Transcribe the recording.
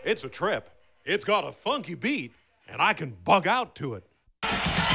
It's a trip. It's got a funky beat, and I can bug out to it.